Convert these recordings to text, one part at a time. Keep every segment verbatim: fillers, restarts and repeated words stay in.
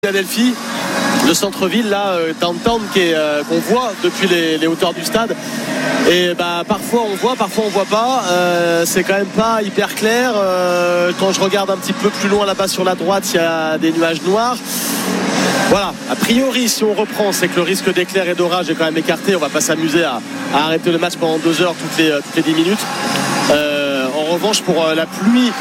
Philadelphie, le centre-ville là, euh, downtown qui est, euh, qu'on voit depuis les, les hauteurs du stade. Et bah, parfois on voit, parfois on voit pas. Euh, c'est quand même pas hyper clair. Euh, quand je regarde un petit peu plus loin là-bas sur la droite, il y a des nuages noirs. Voilà, a priori, si on reprend, c'est que le risque d'éclair et d'orage est quand même écarté. On va pas s'amuser à, à arrêter le match pendant deux heures toutes les, toutes les dix minutes. Euh, en revanche, pour euh, la pluie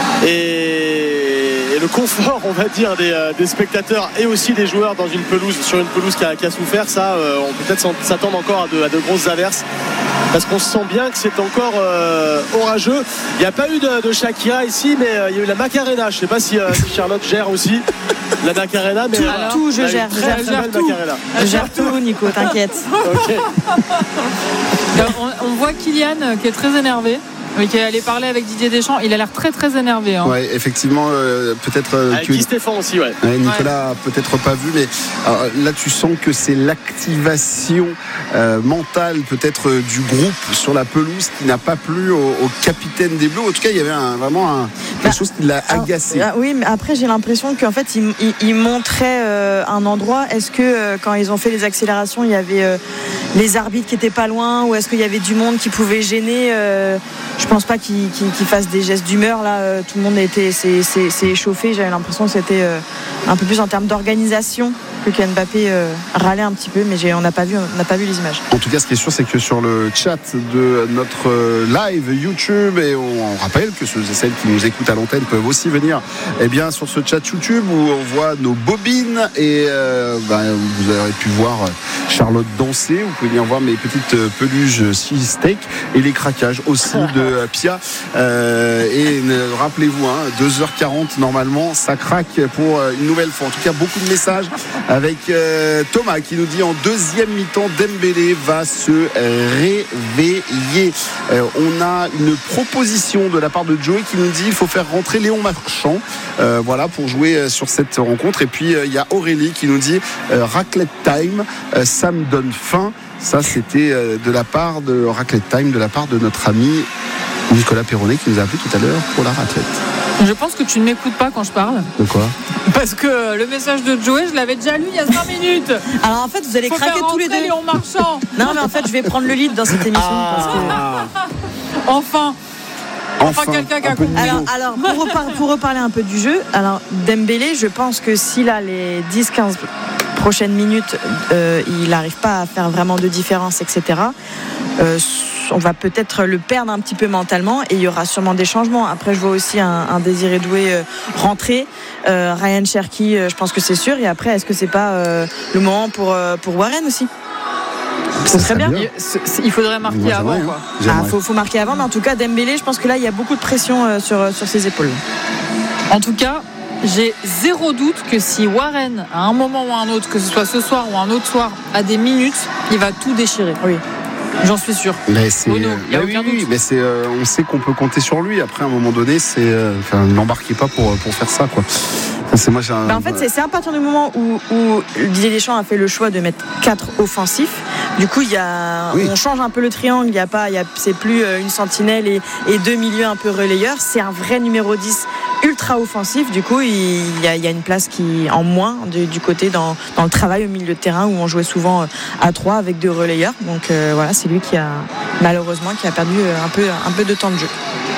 et, et le confort, on va dire, des, euh, des spectateurs et aussi des joueurs dans une pelouse, sur une pelouse qui a, qui a souffert, ça, euh, on peut peut-être s'attendre encore à de, à de grosses averses. Parce qu'on sent bien que c'est encore euh, orageux. Il n'y a pas eu de, de Shakira ici, mais euh, il y a eu la Macarena. Je ne sais pas si, euh, si Charlotte gère aussi la Macarena, mais tout, euh, tout je gère, très, je gère, très gère belle tout. Macarena. Je gère tout, Nico, t'inquiète. Okay. on, on voit Kylian qui est très énervé. Oui, qui est allé parler avec Didier Deschamps. Il a l'air très très énervé. Hein. Ouais, effectivement, euh, peut-être. Euh, avec que... Guy Stéphane aussi, ouais. ouais Nicolas ouais. a peut-être pas vu, mais alors, là tu sens que c'est l'activation euh, mentale peut-être euh, du groupe sur la pelouse qui n'a pas plu au, au capitaine des Bleus. En tout cas, il y avait un, vraiment un, quelque bah, chose qui l'a agacé. Alors, oui, mais après j'ai l'impression qu'en fait il, il, il montrait euh, un endroit. Est-ce que euh, quand ils ont fait les accélérations, il y avait euh, les arbitres qui étaient pas loin, ou est-ce qu'il y avait du monde qui pouvait gêner euh, Je pense pas qu'ils, qu'ils, qu'ils fassent des gestes d'humeur là. Euh, tout le monde était, s'est, s'est, s'est échauffé. J'avais l'impression que c'était euh, un peu plus en termes d'organisation que Kylian Mbappé euh, râlait un petit peu, mais j'ai, on n'a pas vu, on n'a pas vu les images. En tout cas, ce qui est sûr, c'est que sur le chat de notre live YouTube, et on, on rappelle que ceux et celles qui nous écoutent à l'antenne peuvent aussi venir, eh bien, sur ce chat YouTube où on voit nos bobines et euh, ben, vous aurez pu voir Charlotte danser. Vous pouvez venir voir mes petites peluches cheese steak et les craquages aussi de Pia. Euh, et euh, rappelez-vous, hein, deux heures quarante normalement, ça craque pour une nouvelle fois. En tout cas, beaucoup de messages avec euh, Thomas qui nous dit en deuxième mi-temps, Dembélé va se réveiller. Euh, on a une proposition de la part de Joey qui nous dit il faut faire rentrer Léon Marchand, euh, voilà, pour jouer sur cette rencontre. Et puis il euh, y a Aurélie qui nous dit euh, raclette time, euh, ça me donne faim. Ça, c'était euh, de la part de Raclette Time, de la part de notre ami Nicolas Perronnet qui nous a appelé tout à l'heure pour la raclette. Je pense que tu ne m'écoutes pas quand je parle. De quoi ? Parce que le message de Joey, je l'avais déjà lu il y a cinq minutes. Alors en fait, vous allez Faut craquer tous les deux. Léon Marchand. Non, mais en fait, je vais prendre le lead dans cette émission. Ah. Parce que... Enfin. Enfin, Enfin, quelqu'un qui a compris. Alors, alors pour, repar- pour reparler un peu du jeu, alors Dembélé, je pense que s'il a les dix quinze prochaines minutes, euh, il n'arrive pas à faire vraiment de différence, et cetera. Euh, on va peut-être le perdre un petit peu mentalement et il y aura sûrement des changements. Après, je vois aussi un, un Désiré Doué euh, rentrer. Euh, Ryan Cherki, euh, je pense que c'est sûr. Et après, est-ce que c'est pas euh, le moment pour, euh, pour Warren aussi ? C'est très bien. Il, il faudrait marquer Moi, avant. hein. Quoi. Ah, faut, faut marquer avant, mais en tout cas, Dembélé, je pense que là, il y a beaucoup de pression euh, sur, sur ses épaules. En tout cas, j'ai zéro doute que si Warren, à un moment ou à un autre, que ce soit ce soir ou un autre soir, a des minutes, il va tout déchirer. Oui. J'en suis sûr. Mais c'est, oui, non, y a mais aucun oui, doute. mais c'est, euh, on sait qu'on peut compter sur lui. Après, à un moment donné, c'est, euh, enfin, n'embarquez pas pour pour faire ça, quoi. C'est moi, j'ai un, bah en fait, c'est, c'est à partir du moment où, où Didier Deschamps a fait le choix de mettre quatre offensifs. Du coup, il y a, oui. on change un peu le triangle. Il y a pas, il y a, c'est plus une sentinelle et, et deux milieux un peu relayeurs. C'est un vrai numéro dix ultra offensif. Du coup, il y a, il y a une place qui en moins du, du côté dans, dans le travail au milieu de terrain où on jouait souvent à trois avec deux relayeurs. Donc euh, voilà, c'est lui qui a malheureusement qui a perdu un peu, un peu de temps de jeu.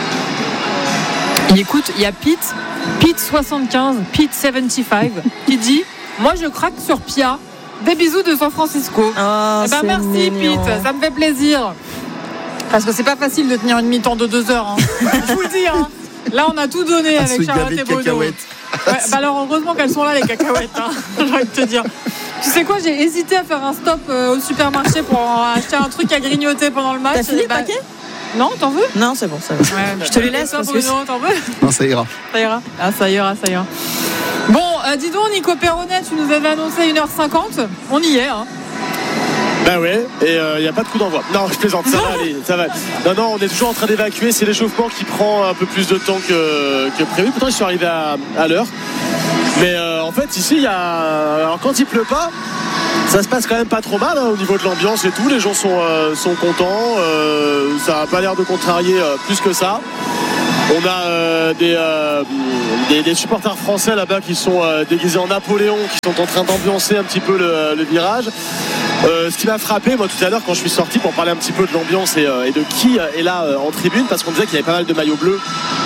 Et écoute, il y a Pete, Pete soixante-quinze, Pete soixante-quinze, qui dit moi je craque sur Pia. Des bisous de San Francisco. Oh, eh ben merci mignon. Pete, ça me fait plaisir. Parce que c'est pas facile de tenir une mi-temps de deux heures. Hein. Je vous le dis. Hein. Là, on a tout donné à avec Charlotte et Bono. Ouais, bah alors heureusement qu'elles sont là les cacahuètes. Hein. J'ai envie de te dire. Tu sais quoi, j'ai hésité à faire un stop euh, au supermarché pour acheter un truc à grignoter pendant le match. T'as fini le bah... paquet ? Non, t'en veux ? Non, c'est bon, ça va. Ouais, je te les laisse. Ça, parce Bruno, que... t'en veux ? Non, ça ira. Ça ira. Ah, ça ira, ça ira. Bon, euh, dis donc, Nico Perronnet, tu nous avais annoncé une heure cinquante. On y est, hein. Ben ouais, et il euh, n'y a pas de coup d'envoi. Non, je plaisante, ça va aller, ça va. Non, non, on est toujours en train d'évacuer. C'est l'échauffement qui prend un peu plus de temps que, que prévu. Pourtant, ils sont arrivés à, à l'heure. Mais euh, en fait, ici, il y a. Alors, quand il pleut pas, ça se passe quand même pas trop mal hein, au niveau de l'ambiance et tout. Les gens sont, euh, sont contents. Euh, ça n'a pas l'air de contrarier euh, plus que ça. On a euh, des, euh, des, des supporters français là-bas qui sont euh, déguisés en Napoléon, qui sont en train d'ambiancer un petit peu le, le virage. Euh, ce qui m'a frappé moi tout à l'heure quand je suis sorti pour parler un petit peu de l'ambiance et, euh, et de qui est là euh, en tribune, parce qu'on disait qu'il y avait pas mal de maillots bleus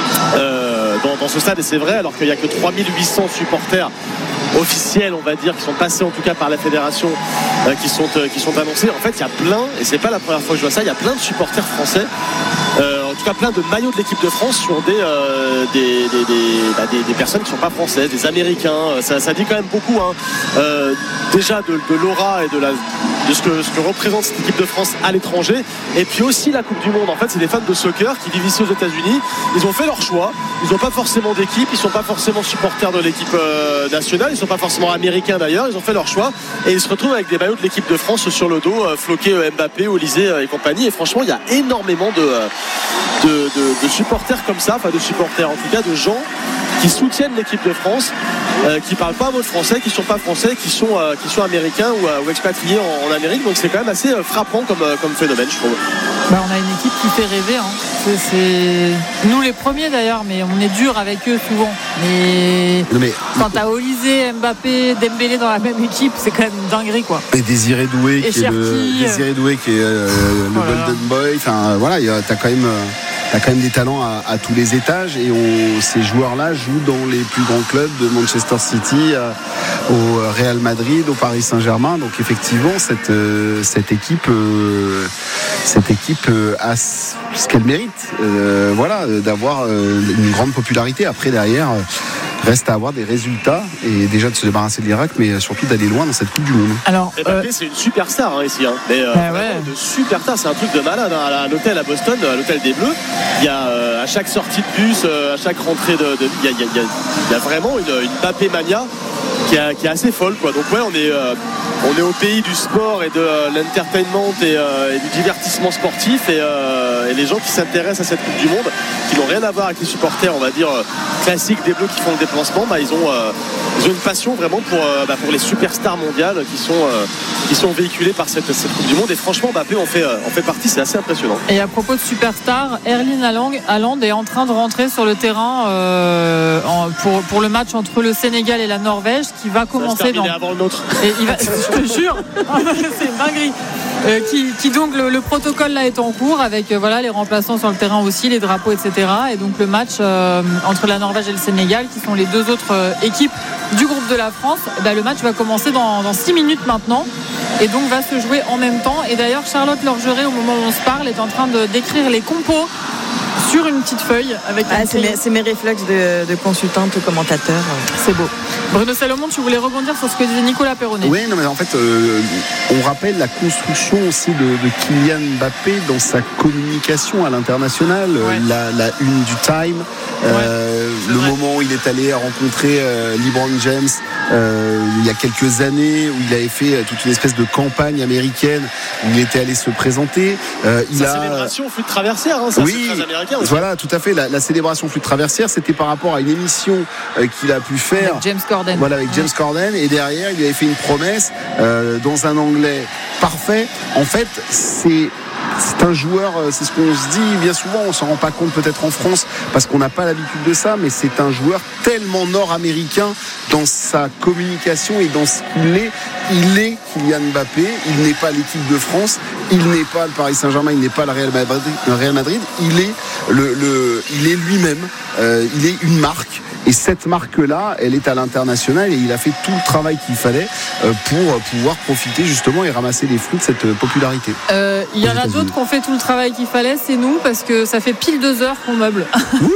euh, dans, dans ce stade, et c'est vrai, alors qu'il n'y a que trois mille huit cents supporters officiels, on va dire, qui sont passés en tout cas par la fédération, euh, qui, sont, euh, qui sont annoncés. En fait, il y a plein, et c'est pas la première fois que je vois ça, il y a plein de supporters français, euh, en tout cas plein de maillots de l'équipe de France sur des, euh, des, des, des, bah, des, des personnes qui ne sont pas françaises, des Américains. Ça, ça dit quand même beaucoup, hein. euh, déjà de, de l'aura et de, la, de ce, que, ce que représente cette équipe de France à l'étranger, et puis aussi la Coupe du Monde. En fait, c'est des fans de soccer qui vivent ici aux États-Unis. Ils ont fait leur choix, ils n'ont pas forcément d'équipe, ils ne sont pas forcément supporters de l'équipe euh, nationale, ils ne sont pas forcément américains d'ailleurs, ils ont fait leur choix et ils se retrouvent avec des maillots de l'équipe de France sur le dos, euh, floqués euh, Mbappé, Olysée euh, et compagnie. Et franchement, il y a énormément de, euh, de, de, de supporters comme ça, enfin de supporters en tout cas, de gens qui soutiennent l'équipe de France, euh, qui parlent pas un mot de français, qui sont pas français, qui sont, euh, qui sont américains ou, euh, ou expatriés en, en Amérique. Donc c'est quand même assez euh, frappant comme, euh, comme phénomène, je trouve. Bah, on a une équipe qui fait rêver, hein. c'est, c'est nous les premiers d'ailleurs, mais on est dur avec eux souvent. Mais, mais... quand t'as Olysée, Mbappé, Dembélé dans la même équipe, c'est quand même une dinguerie, quoi. Et Désiré Doué, et qui est le, Désiré Doué qui est euh, le voilà. Golden Boy. Enfin voilà, y a, t'as quand même. Euh... T'as quand même des talents à, à tous les étages, et on, ces joueurs-là jouent dans les plus grands clubs de Manchester City, euh, au Real Madrid, au Paris Saint-Germain. Donc effectivement, cette, euh, cette équipe, euh, cette équipe euh, a ce qu'elle mérite, euh, voilà, d'avoir euh, une grande popularité. Après derrière. Euh, Reste à avoir des résultats, et déjà de se débarrasser de l'Irak, mais surtout d'aller loin dans cette Coupe du Monde. Alors, Mbappé, euh... c'est une superstar hein, ici. Hein. Mais, euh, bah ouais. de superstar, c'est un truc de malade. Hein. À l'hôtel à Boston, à l'hôtel des Bleus, il y a euh, à chaque sortie de bus, euh, à chaque rentrée de, de il, y a, il, y a, il y a vraiment une, une Mbappé mania qui, a, qui est assez folle, quoi. Donc ouais, on est euh, on est au pays du sport et de euh, l'entertainment et, euh, et du divertissement sportif, et, euh, et les gens qui s'intéressent à cette Coupe du Monde, qui n'ont rien à voir avec les supporters, on va dire, classiques des Bleus qui font le déplacement, bah, ils, ont, euh, ils ont une passion vraiment pour, euh, bah, pour les superstars mondiales qui sont, euh, qui sont véhiculées par cette, cette Coupe du Monde, et franchement Mbappé en fait, en fait partie, c'est assez impressionnant. Et à propos de superstars, Erling Haaland est en train de rentrer sur le terrain euh, en, pour, pour le match entre le Sénégal et la Norvège, qui va commencer dans... avant le nôtre. Et il va... je te jure, c'est une dinguerie. Euh, qui, qui donc le, le protocole là est en cours avec euh, voilà, les remplaçants sur le terrain aussi, les drapeaux, et cetera. Et donc le match euh, entre la Norvège et le Sénégal, qui sont les deux autres euh, équipes du groupe de la France, bah, le match va commencer dans, dans six minutes maintenant, et donc va se jouer en même temps. Et d'ailleurs Charlotte Lorgeret, au moment où on se parle, est en train de décrire les compos sur une petite feuille avec ah, c'est, mes, c'est mes réflexes de, de consultante commentateur. C'est beau. Bruno Salomon, tu voulais rebondir sur ce que disait Nicolas Perronnet. Oui, non, mais en fait, euh, on rappelle la construction aussi de, de Kylian Mbappé dans sa communication à l'international, ouais. la, la une du Time, euh, ouais, le vrai. moment où il est allé rencontrer euh, LeBron James euh, il y a quelques années, où il avait fait toute une espèce de campagne américaine où il était allé se présenter. Euh, il Sa a... célébration flûte traversière, hein, ça, oui, c'est très américain. Voilà, tout à fait. La, la célébration flûte traversière, c'était par rapport à une émission euh, qu'il a pu faire. Avec James Corden. Voilà, avec James Corden. Et derrière, il avait fait une promesse euh, dans un anglais parfait. En fait, c'est. C'est un joueur, c'est ce qu'on se dit bien souvent, on s'en rend pas compte peut-être en France parce qu'on n'a pas l'habitude de ça, mais c'est un joueur tellement nord-américain dans sa communication et dans ce qu'il est. Il est Kylian Mbappé, il n'est pas l'équipe de France, il n'est pas le Paris Saint-Germain, il n'est pas le Real Madrid, le Real Madrid, il est, le, le, il est lui-même, euh, il est une marque. Et cette marque-là, elle est à l'international, et il a fait tout le travail qu'il fallait pour pouvoir profiter justement et ramasser les fruits de cette popularité. Euh, il y en a d'autres qui ont fait tout le travail qu'il fallait, c'est nous, parce que ça fait pile deux heures qu'on meuble.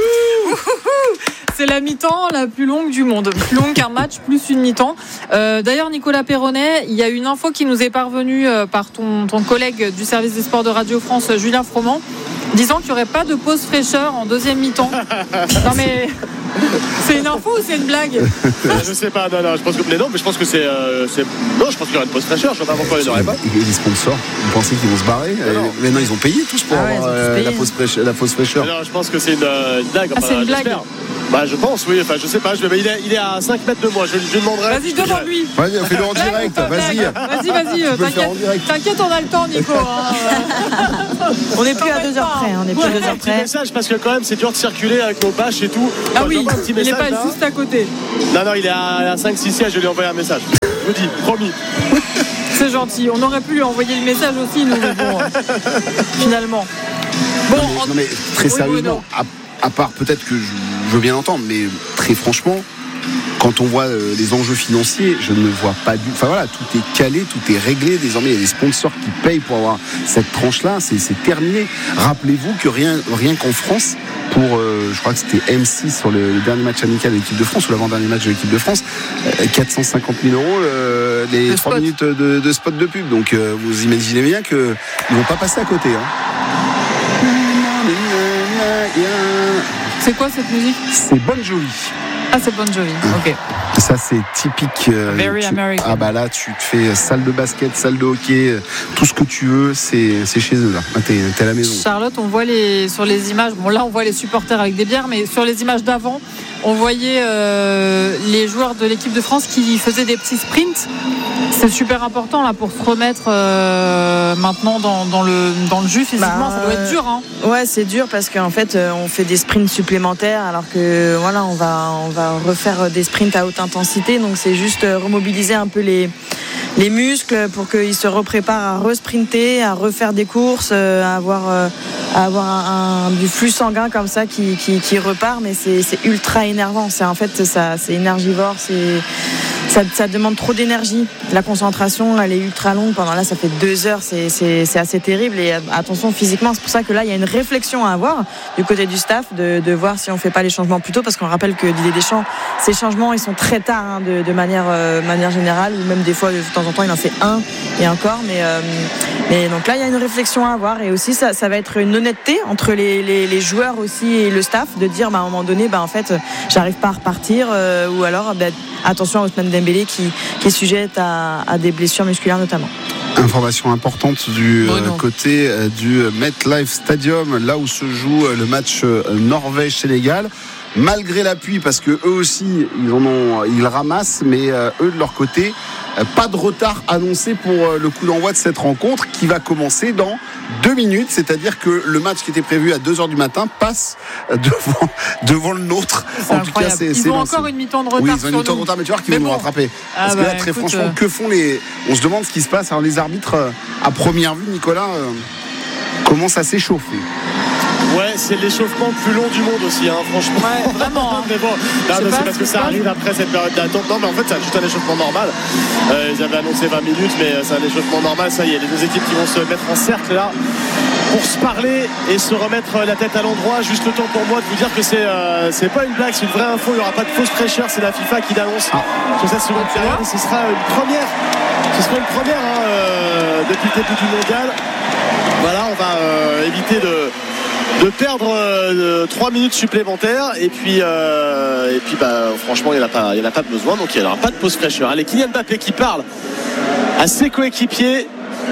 C'est la mi-temps la plus longue du monde, plus longue qu'un match, plus une mi-temps. Euh, d'ailleurs, Nicolas Perronnet, il y a une info qui nous est parvenue par ton, ton collègue du service des sports de Radio France, Julien Froment, disant qu'il n'y aurait pas de pause fraîcheur en deuxième mi-temps. Non mais C'est une info ou c'est une blague? euh, Je sais pas, non, non, je pense que. Mais non, mais je pense que c'est. Euh, c'est... Non, je pense qu'il y aura une pause fraîcheur, je vois pas pourquoi il n'y aurait pas. Et les sponsors, vous pensez qu'ils vont se barrer? non. Mais non, ils ont payé tous pour Ah ouais, avoir ils ont tous euh, payé. la pause fraîcheur. La pause fraîcheur. Non, je pense que c'est une, une blague. Ah, c'est une blague. Bah, je pense, oui. Enfin, je sais pas. Je vais... il, est, il est à cinq mètres de moi. Je, je lui demanderai. Vas-y, demande-lui. Vas-y, fais-le en direct. Vas-y. Vas-y, vas-y. peux le faire en T'inquiète, direct. t'inquiète, on a le temps, Nico. hein. On n'est plus à deux heures près. On n'est plus à deux heures Un petit près. message parce que quand même c'est dur de circuler avec nos bâches et tout. Ah Moi, oui, j'envoie un petit il n'est message, pas là. juste à côté. Non, non, il est à, à cinq six sièges. Je lui ai envoyé un message. Je vous dis, promis. C'est gentil. On aurait pu lui envoyer le message aussi, nous, mais bon, euh, finalement. Bon, Non mais, en- non, mais très Oui, sérieusement, à, à part peut-être que je, je veux bien l'entendre, mais très franchement, quand on voit euh, les enjeux financiers, je ne vois pas du. Enfin voilà, tout est calé, tout est réglé. Désormais, il y a des sponsors qui payent pour avoir cette tranche-là. C'est, c'est terminé. Rappelez-vous que rien, rien qu'en France, pour, euh, je crois que c'était M six sur le, le dernier match amical de l'équipe de France ou l'avant-dernier match de l'équipe de France, euh, quatre cent cinquante mille euros euh, les Le trois spot. minutes de, de spot de pub. Donc euh, vous imaginez bien que ils vont pas passer à côté. Hein. c'est quoi cette musique? C'est Bon Jovi. Ah, c'est Bon Jovi. Ok. Ça c'est typique. euh, Very tu- American. Ah bah là tu te fais salle de basket, salle de hockey, euh, tout ce que tu veux, c'est, c'est chez eux là. Ah, t'es, t'es à la maison. Charlotte, on voit les, sur les images, bon là on voit les supporters avec des bières, mais sur les images d'avant, on voyait euh, les joueurs de l'équipe de France qui faisaient des petits sprints. C'est super important là pour se remettre euh, maintenant dans, dans, le, dans le jus physiquement. Bah, ça doit être dur, hein. Ouais, c'est dur parce qu'en fait, euh, on fait des sprints supplémentaires alors que voilà, on va, on va refaire des sprints à haute intensité. Donc c'est juste euh, remobiliser un peu les, les muscles pour qu'ils se repréparent à re-sprinter, à refaire des courses, euh, à avoir, euh, à avoir un, un- du flux sanguin comme ça qui, qui, qui repart. Mais c'est, c'est ultra énervant. C'est en fait, ça, c'est énergivore. C'est Ça, ça demande trop d'énergie. La concentration, elle est ultra longue. Pendant là, ça fait deux heures. C'est, c'est, c'est assez terrible. Et attention physiquement, c'est pour ça que là, il y a une réflexion à avoir du côté du staff de, de voir si on fait pas les changements plus tôt. Parce qu'on rappelle que Didier Deschamps, ces changements, ils sont très tard hein, de, de manière, euh, manière générale. Ou même des fois, de temps en temps, il en fait un et encore. Mais, euh, mais donc là, il y a une réflexion à avoir. Et aussi, ça, ça va être une honnêteté entre les, les, les joueurs aussi et le staff de dire, bah, à un moment donné, bah, en fait, j'arrive pas à repartir. Euh, ou alors, bah, attention à Ousmane Dembélé qui, qui est sujette à, à des blessures musculaires notamment. Information importante du euh, Bruno. côté euh, du MetLife Stadium, là où se joue euh, le match euh, Norvège-Sénégal. Malgré l'appui, parce que eux aussi ils en ont, ils ramassent, mais euh, eux de leur côté, euh, pas de retard annoncé pour euh, le coup d'envoi de cette rencontre qui va commencer dans deux minutes. C'est-à-dire que le match qui était prévu à deux heures du matin passe euh, devant, devant le nôtre. C'est En tout cas, incroyable. c'est, Ils c'est ont lancé. encore une mi-temps de retard Oui, ils ont sur une mi-temps de nous. retard, mais tu vois qu'ils Mais vont nous bon. rattraper. Ah Parce que bah, là, très écoute, franchement, euh, que font les. On se demande ce qui se passe. Alors, les arbitres, euh, à première vue, Nicolas, euh, commencent à s'échauffer. Ouais, c'est l'échauffement le plus long du monde aussi, hein, franchement. Ouais, vraiment, hein. Mais bon, non, Je sais mais pas c'est parce ce que qui ça se arrive après cette période d'attente. Non, mais en fait, c'est juste un échauffement normal. Euh, ils avaient annoncé vingt minutes, mais c'est un échauffement normal. Ça y est, les deux équipes qui vont se mettre en cercle là pour se parler et se remettre la tête à l'endroit. Juste le temps pour moi de vous dire que c'est euh, c'est pas une blague, c'est une vraie info. Il n'y aura pas de fausse fraîcheur. C'est la FIFA qui l'annonce sur cette seconde période. Et ce sera une première. Ce sera une première hein, euh, depuis le début du mondial. Voilà, on va euh, éviter de de perdre euh, trois minutes supplémentaires et puis euh, et puis bah franchement il n'y en a pas il y en a pas besoin, donc il n'y aura pas de pause fraîcheur. Allez, Kylian Mbappé qui parle à ses coéquipiers.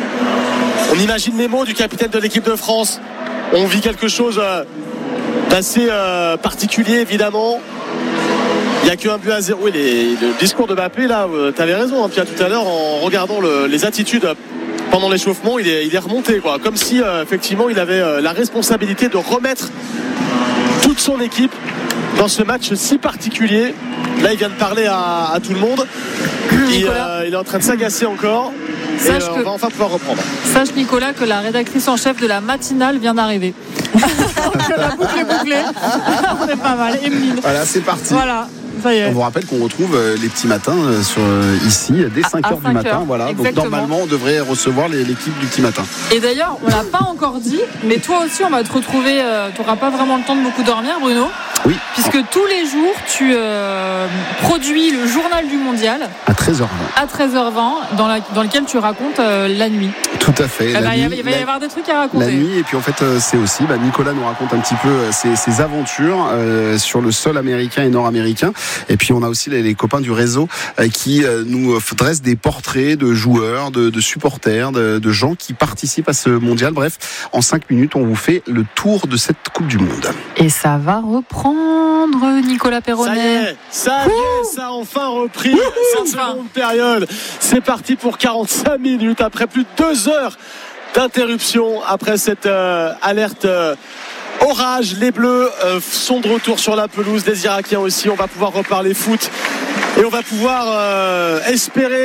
On imagine les mots du capitaine de l'équipe de France. On vit quelque chose euh, d'assez euh, particulier évidemment. Il n'y a qu'un but à zéro. Oui, les, le discours de Mbappé là, euh, tu avais raison hein, Pierre, tout à l'heure en regardant le, les attitudes pendant l'échauffement, il est, il est remonté quoi. Comme si euh, effectivement il avait euh, la responsabilité de remettre toute son équipe dans ce match si particulier. Là il vient de parler à, à tout le monde. Il, euh, il est en train de s'agacer encore. Et Sache euh, que- on va enfin pouvoir reprendre. Sache Nicolas que la rédactrice en chef de la matinale vient d'arriver. Donc la boucle est bouclée. On est pas mal. Emeline. Voilà, c'est parti. Voilà, ça y est. On vous rappelle qu'on retrouve euh, les petits matins euh, sur, euh, ici dès À- cinq à heures du cinq matin. heures, Voilà. Donc exactement. normalement, on devrait recevoir les- l'équipe du petit matin. Et d'ailleurs, on l'a pas encore dit, mais toi aussi, on va te retrouver. Euh, tu n'auras pas vraiment le temps de beaucoup dormir, Bruno. Oui. Puisque tous les jours, tu euh, produis le journal du mondial. À treize heures vingt. À treize heures vingt, dans, la, dans lequel tu racontes euh, la nuit. Tout à fait. Ah bah, nuit, il va y la, avoir des trucs à raconter. La nuit, et puis en fait, c'est aussi, bah, Nicolas nous raconte un petit peu ses, ses aventures euh, sur le sol américain et nord-américain. Et puis on a aussi les, les copains du réseau euh, qui euh, nous dressent des portraits de joueurs, de, de supporters, de, de gens qui participent à ce mondial. Bref, en cinq minutes, on vous fait le tour de cette Coupe du Monde. Et ça va reprendre, Nicolas Perronnet. Ça y est, ça y est, ça a enfin repris Ouh cette enfin. seconde période. C'est parti pour quarante-cinq minutes après plus de deux heures d'interruption, après cette euh, alerte euh, orage. Les Bleus euh, sont de retour sur la pelouse, les Irakiens aussi. On va pouvoir reparler foot et on va pouvoir euh, espérer